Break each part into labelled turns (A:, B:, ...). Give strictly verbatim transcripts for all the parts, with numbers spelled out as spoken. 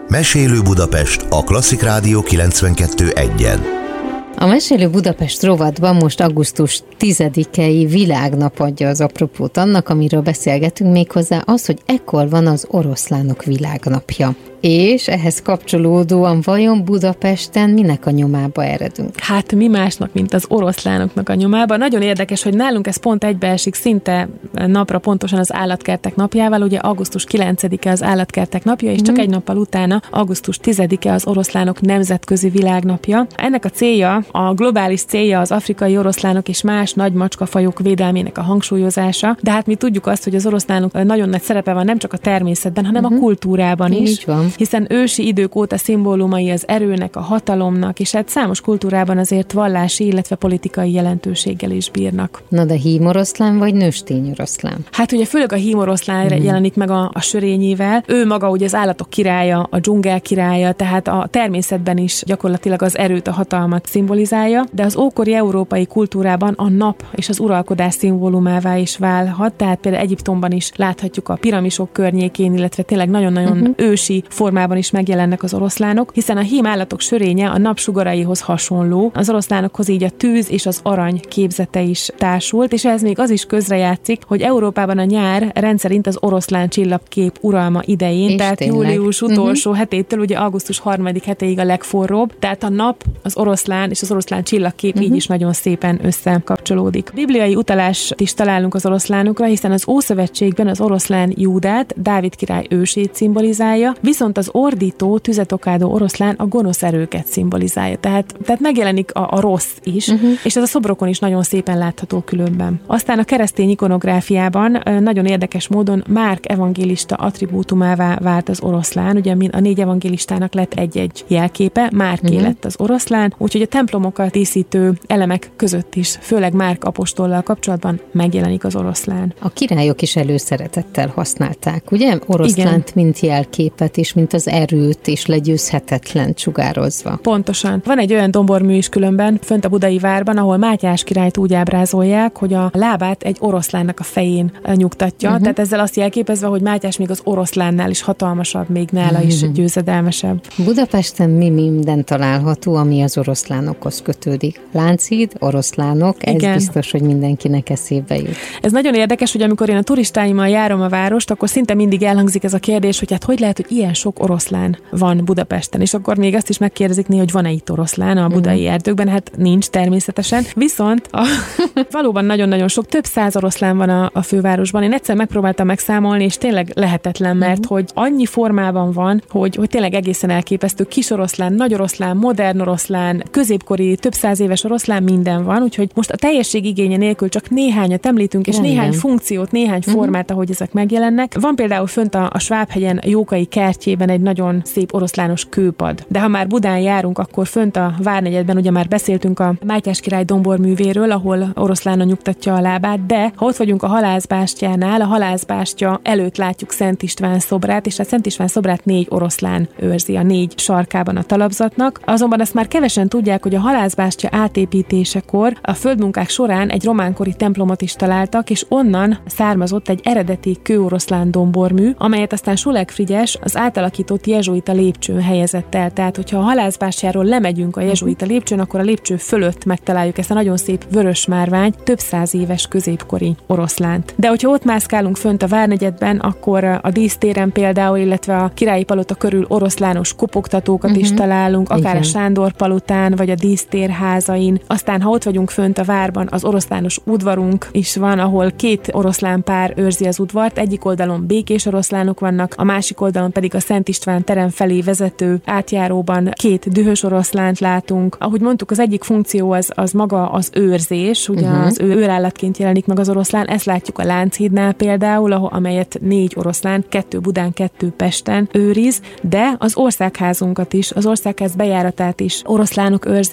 A: Mesélő Budapest a Klasszik Rádió kilencvenkettő egyen.
B: A Mesélő Budapest rovatban most augusztus tizedikei világnap adja az apropót annak, amiről beszélgetünk, méghozzá az, hogy ekkor van az oroszlánok világnapja. És ehhez kapcsolódóan vajon Budapesten minek a nyomába eredünk?
C: Hát mi másnak, mint az oroszlánoknak a nyomába. Nagyon érdekes, hogy nálunk ez pont egybeesik szinte napra pontosan az állatkertek napjával. Ugye augusztus kilencedike az állatkertek napja, és mm. csak egy nappal utána augusztus tizedike az oroszlánok nemzetközi világnapja. Ennek a célja, a globális célja az afrikai oroszlánok és más nagy macskafajok védelmének a hangsúlyozása. De hát mi tudjuk azt, hogy az oroszlánok nagyon nagy szerepe van nem csak a természetben, hanem mm-hmm. a kultúrában is.
B: Így van.
C: Hiszen ősi idők óta szimbólumai az erőnek, a hatalomnak, és hát számos kultúrában azért vallási, illetve politikai jelentőséggel is bírnak.
B: Na de hímoroszlán vagy nőstény oroszlán?
C: Hát ugye főleg a hímoroszlán mm. jelenik meg a, a sörényével. Ő maga ugye az állatok királya, a dzsungel királya, tehát a természetben is gyakorlatilag az erőt, a hatalmat szimbolizálja, de az ókori európai kultúrában a nap és az uralkodás szimbólumává is válhat, tehát például Egyiptomban is láthatjuk a piramisok környékén, illetve tényleg nagyon-nagyon mm-hmm. ősi formában is megjelennek az oroszlánok, hiszen a hím állatok sörénye a napsugaraihoz hasonló. Az oroszlánokhoz így a tűz és az arany képzete is társult, és ehhez még az is közrejátszik, hogy Európában a nyár rendszerint az oroszlán csillagkép uralma idején, és tehát tényleg. Július utolsó uh-huh. hetétől ugye augusztus harmadik hetéig a legforróbb, tehát a nap, az oroszlán és az oroszlán csillagkép uh-huh. így is nagyon szépen összekapcsolódik. Bibliai utalást is találunk az oroszlánokra, hiszen az Ószövetségben az oroszlán Júdát, Dávid király ősét szimbolizálja, viszont az ordító, tüzet okádó oroszlán a gonosz erőket szimbolizálja. Tehát, tehát megjelenik a, a rossz is, uh-huh. és ez a szobrokon is nagyon szépen látható különben. Aztán a keresztény ikonográfiában nagyon érdekes módon Márk evangélista attribútumává vált az oroszlán, ugye a négy evangélistának lett egy-egy jelképe, Márké uh-huh. lett az oroszlán, úgyhogy a templomokat díszítő elemek között is, főleg Márk apostollal kapcsolatban megjelenik az oroszlán.
B: A királyok is előszeretettel használták, ugye? Oroszlánt, igen. mint jelképet is, mint az erőt és legyőzhetetlen sugározva.
C: Pontosan. Van egy olyan dombormű is különben, fönt a Budai várban, ahol Mátyás királyt úgy ábrázolják, hogy a lábát egy oroszlánnak a fején nyugtatja, uh-huh. tehát ezzel azt jelképezve, hogy Mátyás még az oroszlánnál is hatalmasabb, még nála uh-huh. is győzedelmesebb.
B: Budapesten mi minden található, ami az oroszlánokhoz kötődik? Lánchíd, oroszlánok,
C: igen.
B: ez biztos, hogy mindenkinek eszébe jut.
C: Ez nagyon érdekes, hogy amikor én a turistáimmal járom a várost, akkor szinte mindig elhangzik ez a kérdés, hogy hát hogy lehet, hogy ilyen sok oroszlán van Budapesten, és akkor még azt is megkérdezik néha, hogy van-e itt oroszlán a budai mm. erdőkben, hát nincs természetesen, viszont a, valóban nagyon-nagyon sok, több száz oroszlán van a, a fővárosban. Én egyszer megpróbáltam megszámolni, és tényleg lehetetlen, mert mm. hogy annyi formában van, hogy, hogy tényleg egészen elképesztő, kis oroszlán, nagy oroszlán, modern oroszlán, középkori, több száz éves oroszlán, minden van, úgyhogy most a teljesség igénye nélkül csak néhányat említünk, és
B: Rendben.
C: néhány funkciót, néhány mm. formát, ahogy ezek megjelennek. Van például fönt a, a Svábhegyen Jókai kertjében egy nagyon szép oroszlános kőpad. De ha már Budán járunk, akkor fönt a Várnegyedben ugye már beszéltünk a Mátyás király domborművéről, ahol oroszlánon nyugtatja a lábát, de ha ott vagyunk a Halászbástyánál, a Halászbástya előtt látjuk Szent István szobrát, és a Szent István szobrát négy oroszlán őrzi a négy sarkában a talapzatnak. Azonban azt már kevesen tudják, hogy a Halászbástya átépítésekor a földmunkák során egy románkori templomot is találtak, és onnan származott egy eredeti kőoroszlán dombormű, amelyet aztán Suleg Frigyes az átalakított jezsuita lépcsőn helyezett el. Tehát, hogyha a Halászbástyáról lemegyünk a jezsuita lépcsőn, akkor a lépcső fölött megtaláljuk ezt a nagyon szép vörös márvány, több száz éves középkori oroszlánt. De hogyha ott mászkálunk fönt a Várnegyedben, akkor a dísztéren például, illetve a Királyi Palota körül oroszlános kopogtatókat uh-huh. is találunk, akár igen. a Sándor palotán, vagy a dísztér házain. Aztán, ha ott vagyunk fönt a várban, az oroszlános udvarunk is van, ahol két oroszlán pár őrzi az udvart. Egyik oldalon békés oroszlánok vannak, a másik oldalon pedig a Szent István terem felé vezető átjáróban két dühös oroszlánt látunk. Ahogy mondtuk, az egyik funkció az, az maga az őrzés, ugye uh-huh. az őrállatként jelenik meg az oroszlán, ezt látjuk a Lánchídnál például, ahol, amelyet négy oroszlán, kettő Budán, kettő Pesten őriz, de az országházunkat is, az országház bejáratát is oroszlánok őrzik,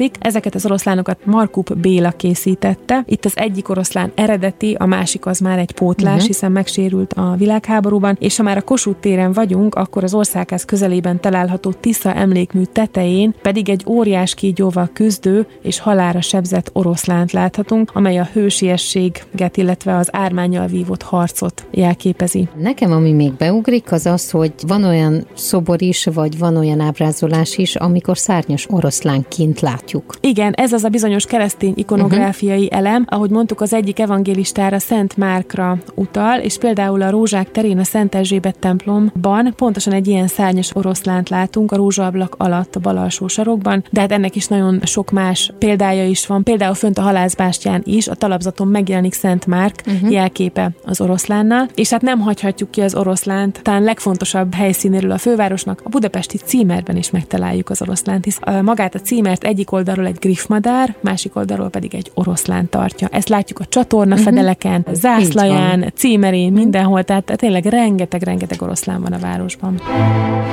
C: emlékszik, ezeket az oroszlánokat Markup Béla készítette. Itt az egyik oroszlán eredeti, a másik az már egy pótlás, uh-huh. hiszen megsérült a világháborúban, és ha már a Kossuth téren vagyunk, akkor az országház közelében található Tisza emlékmű tetején pedig egy óriás kígyóval küzdő és halálra sebzett oroszlánt láthatunk, amely a hősiességet, illetve az ármánnyal vívott harcot jelképezi.
B: Nekem ami még beugrik, az az, hogy van olyan szobor is, vagy van olyan ábrázolás is, amikor szárnyas oroszlánként látjuk.
C: Igen, ez az a bizonyos keresztény ikonográfiai uh-huh. elem, ahogy mondtuk, az egyik evangelistára, Szent Márkra utal, és például a Rózsák terén a Szent Erzsébet templomban pontosan egy ilyen szárnyas oroszlánt látunk a rózsaablak alatt a bal alsó sarokban, de hát ennek is nagyon sok más példája is van. Például fönt a halászbástyán is, a talapzaton megjelenik Szent Márk uh-huh. jelképe az oroszlánnal, és hát nem hagyhatjuk ki az oroszlánt, talán legfontosabb helyszínéről a fővárosnak, a budapesti címerben is megtaláljuk az oroszlánt, hisz magát a címert egyik oldalról egy griffmadár, másik oldalról pedig egy oroszlán tartja. Ezt látjuk a csatornafedeleken, uh-huh. zászlaján, címerén, mindenhol, tehát tényleg rengeteg-rengeteg oroszlán van a városban.